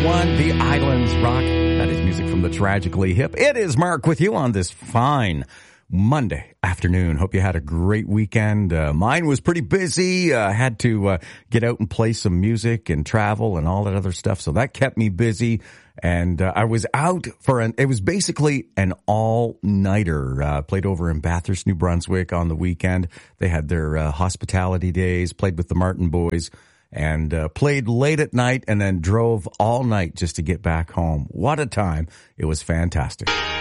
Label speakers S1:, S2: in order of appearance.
S1: 101, The Islands Rock. That is music from the Tragically Hip. It is Mark with you on this fine Monday afternoon. Hope you had a great weekend. Mine was pretty busy. Had to get out and play some music and travel and all that other stuff. So that kept me busy. And I was out for it was basically an all-nighter. Played over in Bathurst, New Brunswick on the weekend. They had their hospitality days, played with the Martin Boys, and played late at night and then drove all night just to get back home. What a time. It was fantastic.